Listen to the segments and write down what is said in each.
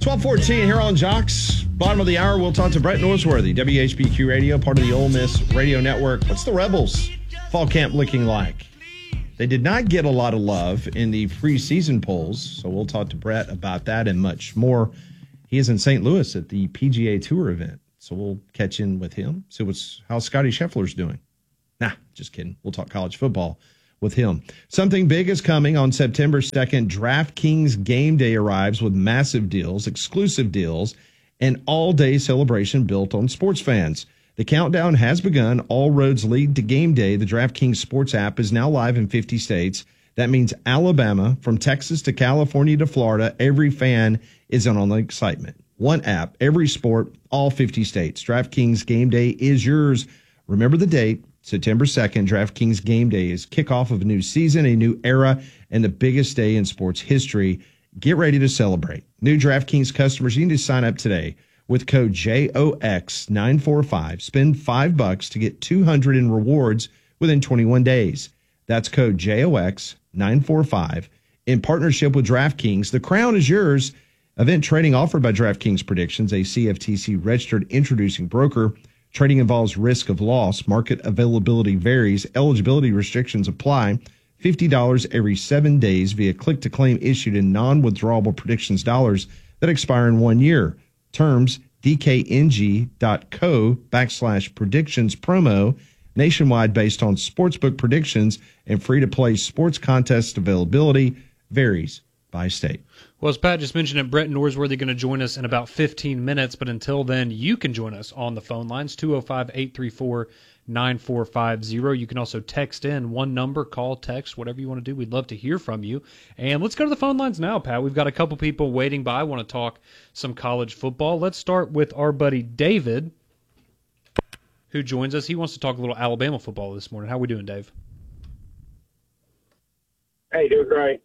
12:14 here on Jocks. Bottom of the hour, we'll talk to Brett Norsworthy, WHBQ Radio, part of the Ole Miss Radio Network. What's the Rebels fall camp looking like? They did not get a lot of love in the preseason polls, so we'll talk to Brett about that and much more. He is in St. Louis at the PGA Tour event, so we'll catch in with him, see how Scotty Scheffler's doing. Nah, just kidding. We'll talk college football with him. Something big is coming on September 2nd. DraftKings Game Day arrives with massive deals, exclusive deals, and all-day celebration built on sports fans. The countdown has begun. All roads lead to Game Day. The DraftKings Sports app is now live in 50 states. That means Alabama, from Texas to California to Florida, every fan is in on the excitement. One app, every sport, all 50 states. DraftKings Game Day is yours. Remember the date. September 2nd, DraftKings Game Day is kickoff of a new season, a new era, and the biggest day in sports history. Get ready to celebrate. New DraftKings customers, you need to sign up today with code JOX945. Spend $5 to get $200 in rewards within 21 days. That's code JOX945. In partnership with DraftKings, the crown is yours. Event trading offered by DraftKings Predictions, a CFTC registered introducing broker. Trading involves risk of loss. Market availability varies. Eligibility restrictions apply. $50 every 7 days via click-to-claim issued in non-withdrawable predictions dollars that expire in 1 year. Terms, dkng.co/predictions promo, nationwide based on sportsbook predictions, and free-to-play sports contest availability varies by state. Well, as Pat just mentioned it, Brett Norsworthy going to join us in about 15 minutes, but until then, you can join us on the phone lines, 205-834-9450. You can also text in one number, call, text, whatever you want to do. We'd love to hear from you. And let's go to the phone lines now, Pat. We've got a couple people waiting by. I want to talk some college football. Let's start with our buddy David, who joins us. He wants to talk a little Alabama football this morning. How we doing, Dave? Hey, doing great.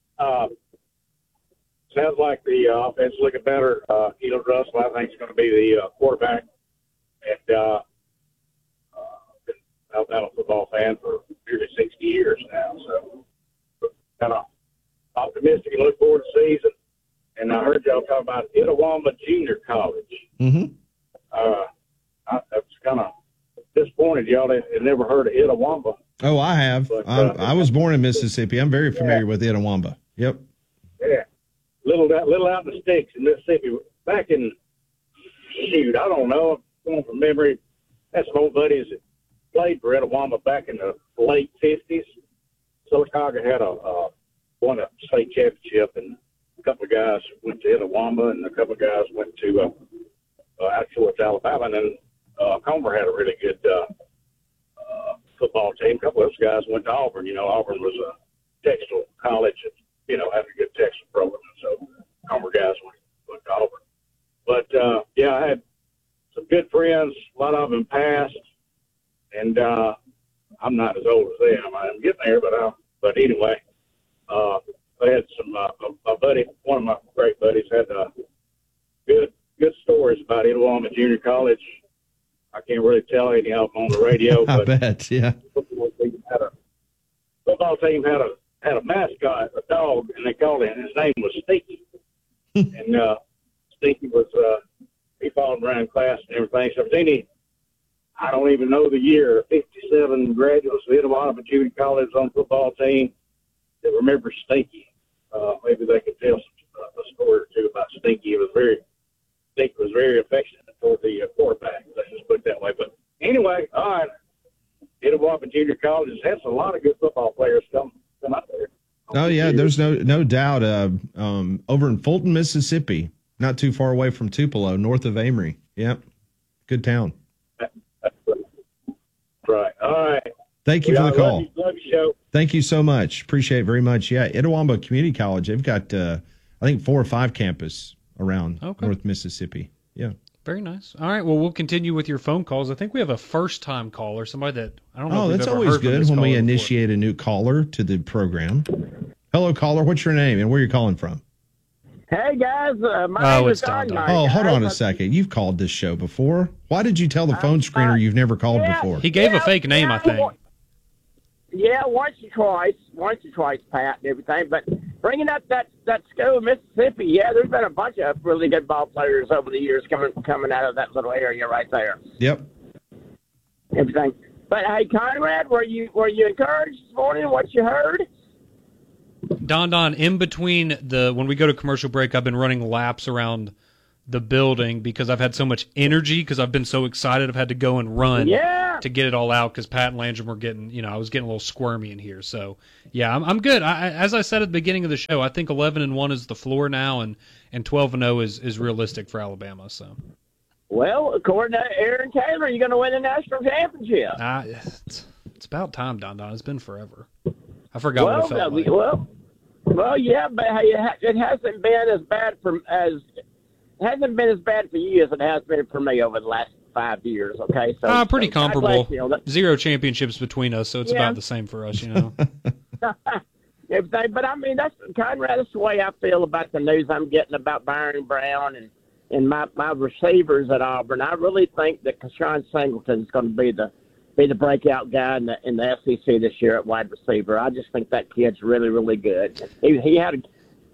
Sounds like the offense is looking better. Elo Russell, I think, is going to be the quarterback. And been an Alabama football fan for nearly 60 years now. So kind of optimistic and look forward to the season. And I heard y'all talk about Itawamba Junior College. Mm-hmm. I was kind of disappointed y'all had never heard of Itawamba. Oh, I have. But, I was born in Mississippi. I'm very familiar with Itawamba. Yep. Yeah. Little out in the sticks in Mississippi. Back in, I don't know, I'm going from memory. Had some old buddies that played for Itawamba back in the late 50s. Sylacauga had won a state championship, and a couple of guys went to Itawamba, and a couple of guys went to out towards Alabama. And then Comer had a really good football team. A couple of those guys went to Auburn. You know, Auburn was a textile college, and, you know, had a good textile program. So Comer guys went to Auburn. But, yeah, I had some good friends. A lot of them passed. And I'm not as old as them. I'm getting there, but anyway, I had some, a buddy, one of my great buddies had good stories about Itawamba Junior College. I can't really tell any of them on the radio. I bet, yeah. Football team had a mascot, a dog, and they called him. His name was Stinky, and Stinky was he followed around class and everything. So if any, I don't even know the year, 57 graduates of Itawamba Junior College on the football team that remember Stinky. Maybe they could tell a story or two about Stinky. Stinky was very affectionate toward the quarterback. Let's just put it that way. But anyway, all right. Itawamba Junior College has a lot of good football players come out there. Oh, yeah, there's no doubt. Over in Fulton, Mississippi, not too far away from Tupelo, north of Amory. Yep, good town. That's right. All right. Thank you for the call. Love your show. Thank you so much. Appreciate it very much. Yeah, Itawamba Community College, they've got, I think, 4 or 5 campuses around North Mississippi. Yeah. Very nice. All right, well, we'll continue with your phone calls. I think we have a first-time caller, somebody that I don't know. Oh, that's always good when we initiate a new caller to the program. Hello, caller. What's your name and where are you calling from? Hey, guys. My name is Don. Oh, hold on a second. You've called this show before. Why did you tell the phone screener you've never called before? He gave a fake name, I think. Yeah, once or twice, Pat, and everything. But bringing up that school in Mississippi, yeah, there's been a bunch of really good ball players over the years coming out of that little area right there. Yep. Everything. But hey, Conrad, were you encouraged this morning? What you heard? Don, in between when we go to commercial break, I've been running laps around the building because I've had so much energy because I've been so excited. I've had to go and run to get it all out because Pat and Landrum were getting, I was getting a little squirmy in here. So, yeah, I'm good. As I said at the beginning of the show, I think 11-1 is the floor now, and 12-0 is realistic for Alabama. So. Well, according to Aaron Taylor, you're going to win the national championship. It's about time, Don. It's been forever. I forgot what it felt like. Well, yeah, but hey, it hasn't been as bad for you as it has been for me over the last 5 years. Okay, so pretty comparable. 0 championships between us, so it's about the same for us, But I mean, that's the way I feel about the news I'm getting about Byron Brown and my receivers at Auburn. I really think that Keshawn Singleton is going to be the breakout guy in the SEC this year at wide receiver. I just think that kid's really, really good. He had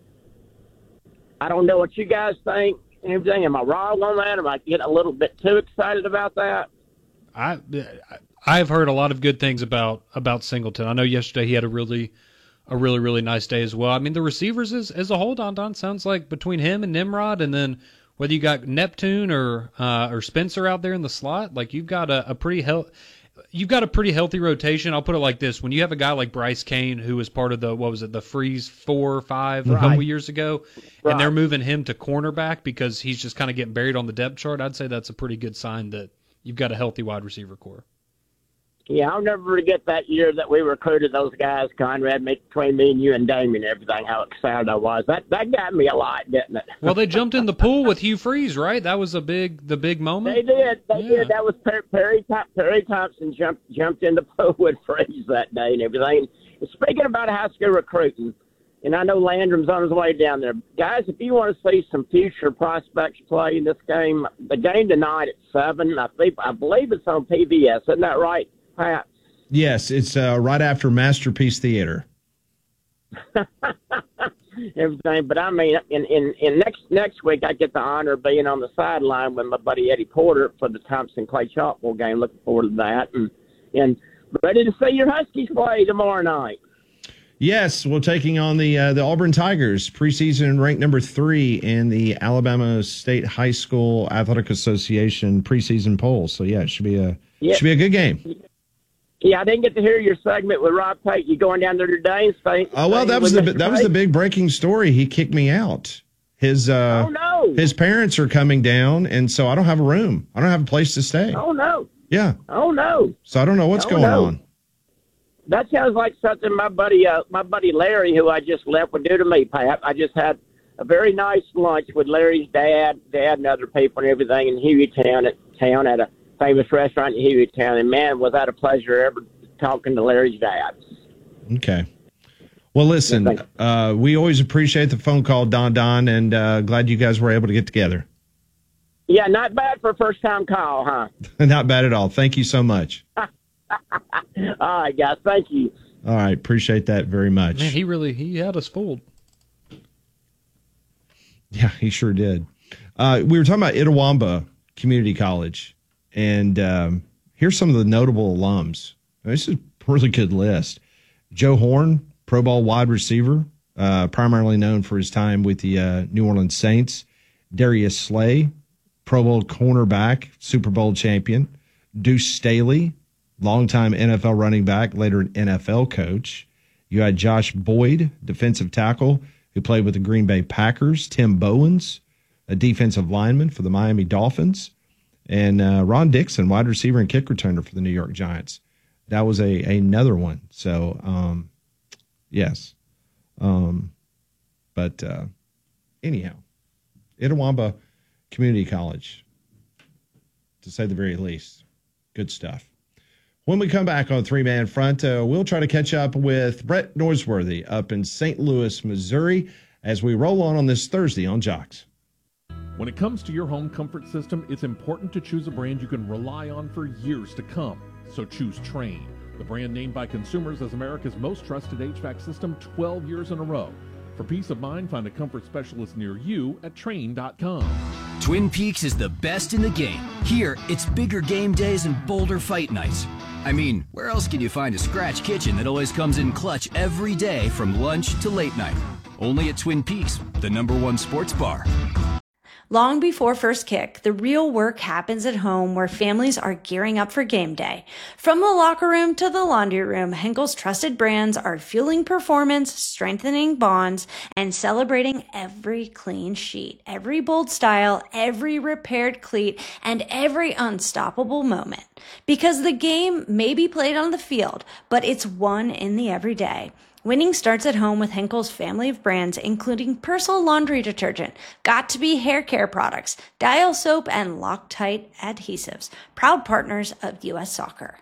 I don't know what you guys think. Everything. Am I wrong on that? Am I getting a little bit too excited about that? I've heard a lot of good things about Singleton. I know yesterday he had a really nice day as well. I mean, the receivers as a whole, Don, sounds like between him and Nimrod, and then whether you got Neptune or Spencer out there in the slot, like you've got a pretty healthy rotation. I'll put it like this: when you have a guy like Bryce Kane, who was part of the Freeze 4 or 5 a couple years ago, and they're moving him to cornerback because he's just kind of getting buried on the depth chart, I'd say that's a pretty good sign that you've got a healthy wide receiver core. Yeah, I'll never forget that year that we recruited those guys, Conrad, between me and you and Damien and everything, how excited I was. That got me a lot, didn't it? Well, they jumped in the pool with Hugh Freeze, right? That was the big moment. They did. They did. That was Perry Thompson jumped in the pool with Freeze that day and everything. And speaking about high school recruiting, and I know Landrum's on his way down there. Guys, if you want to see some future prospects play in this game, the game tonight at 7, I believe it's on PBS. Isn't that right, Pat? Yes, it's right after Masterpiece Theater. Everything, but I mean, in next week, I get the honor of being on the sideline with my buddy Eddie Porter for the Thompson Clay Chalkboard game. Looking forward to that, and ready to see your Huskies play tomorrow night. Yes, we're taking on the Auburn Tigers, preseason ranked number 3 in the Alabama State High School Athletic Association preseason poll. So yeah, it should be a good game. Yeah, I didn't get to hear your segment with Rob Tate. You going down there today? That was the big breaking story. He kicked me out. His parents are coming down, and so I don't have a room. I don't have a place to stay. Oh no. Yeah. Oh no. So I don't know what's going on. That sounds like something my buddy Larry, who I just left, would do to me, Pat. I just had a very nice lunch with Larry's dad and other people and everything in Hueytown at a famous restaurant in Hueytown. And man, was that a pleasure ever talking to Larry's dad. Okay. Well, listen, we always appreciate the phone call, Don, and glad you guys were able to get together. Yeah, not bad for a first-time call, huh? Not bad at all. Thank you so much. All right, guys. Thank you. All right. Appreciate that very much. Man, he had us fooled. Yeah, he sure did. We were talking about Itawamba Community College, and here's some of the notable alums. This is a really good list. Joe Horn, Pro Bowl wide receiver, primarily known for his time with the New Orleans Saints. Darius Slay, Pro Bowl cornerback, Super Bowl champion. Deuce Staley, longtime NFL running back, later an NFL coach. You had Josh Boyd, defensive tackle, who played with the Green Bay Packers. Tim Bowens, a defensive lineman for the Miami Dolphins. And Ron Dixon, wide receiver and kick returner for the New York Giants. That was another one. So, yes. But anyhow, Itawamba Community College, to say the very least. Good stuff. When we come back on Three Man Front, we'll try to catch up with Brett Norsworthy up in St. Louis, Missouri, as we roll on this Thursday on Jocks. When it comes to your home comfort system, it's important to choose a brand you can rely on for years to come. So choose Trane, the brand named by consumers as America's most trusted HVAC system 12 years in a row. For peace of mind, find a comfort specialist near you at Trane.com. Twin Peaks is the best in the game. Here, it's bigger game days and bolder fight nights. I mean, where else can you find a scratch kitchen that always comes in clutch every day from lunch to late night? Only at Twin Peaks, the #1 sports bar. Long before first kick, the real work happens at home where families are gearing up for game day. From the locker room to the laundry room, Henkel's trusted brands are fueling performance, strengthening bonds, and celebrating every clean sheet, every bold style, every repaired cleat, and every unstoppable moment. Because the game may be played on the field, but it's won in the everyday. Winning starts at home with Henkel's family of brands, including Persil laundry detergent, Got2b hair care products, Dial soap, and Loctite adhesives. Proud partners of U.S. Soccer.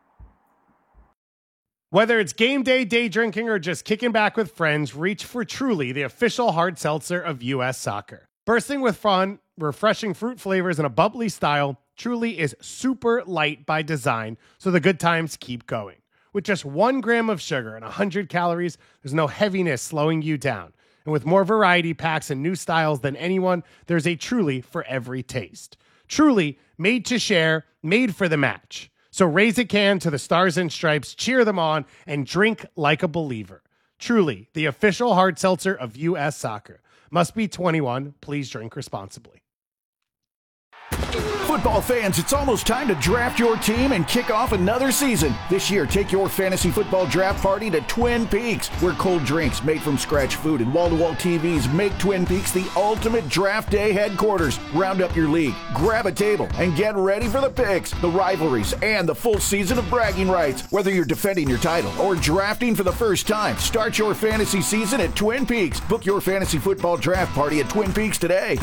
Whether it's game day, day drinking, or just kicking back with friends, reach for Truly, the official hard seltzer of U.S. Soccer. Bursting with fun, refreshing fruit flavors, and a bubbly style, Truly is super light by design, so the good times keep going. With just 1 gram of sugar and 100 calories, there's no heaviness slowing you down. And with more variety packs and new styles than anyone, there's a Truly for every taste. Truly, made to share, made for the match. So raise a can to the Stars and Stripes, cheer them on, and drink like a believer. Truly, the official hard seltzer of U.S. Soccer. Must be 21. Please drink responsibly. Football fans, it's almost time to draft your team and kick off another season. This year, take your fantasy football draft party to Twin Peaks, where cold drinks made from scratch food and wall-to-wall TVs make Twin Peaks the ultimate draft day headquarters. Round up your league, grab a table, and get ready for the picks, the rivalries, and the full season of bragging rights. Whether you're defending your title or drafting for the first time, start your fantasy season at Twin Peaks. Book your fantasy football draft party at Twin Peaks today.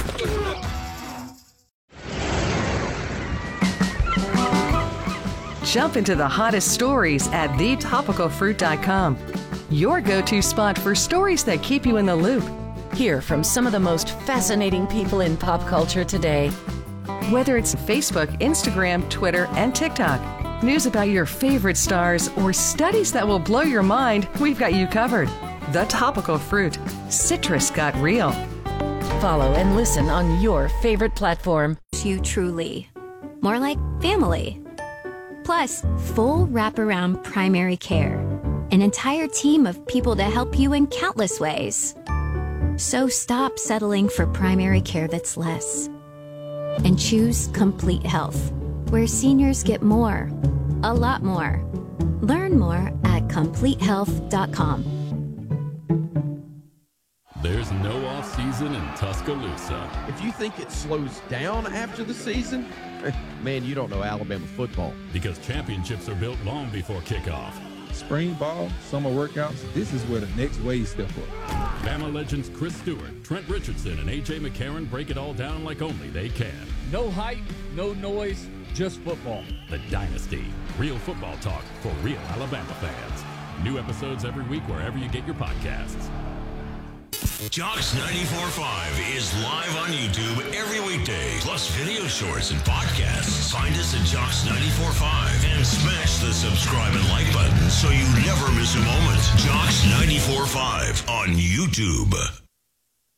Jump into the hottest stories at thetopicalfruit.com. Your go-to spot for stories that keep you in the loop. Hear from some of the most fascinating people in pop culture today. Whether it's Facebook, Instagram, Twitter, and TikTok, news about your favorite stars, or studies that will blow your mind, we've got you covered. The Topical Fruit. Citrus got real. Follow and listen on your favorite platform. You truly. More like family. Plus, full wraparound primary care. An entire team of people to help you in countless ways. So stop settling for primary care that's less. And choose Complete Health, where seniors get more. A lot more. Learn more at CompleteHealth.com. There's no off-season in Tuscaloosa. If you think it slows down after the season, man, you don't know Alabama football. Because championships are built long before kickoff. Spring ball, summer workouts, this is where the next wave step up. Bama legends Chris Stewart, Trent Richardson, and A.J. McCarron break it all down like only they can. No hype, no noise, just football. The Dynasty. Real football talk for real Alabama fans. New episodes every week wherever you get your podcasts. Jocks 94.5 is live on YouTube every weekday, plus video shorts and podcasts. Find us at Jocks 94.5 and smash the subscribe and like button so you never miss a moment. Jocks 94.5 on YouTube.